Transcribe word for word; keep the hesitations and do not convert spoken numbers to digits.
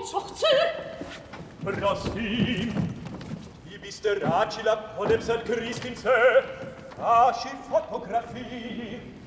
Prosím, vy byste ráčila podepsat Kristince naši fotografii.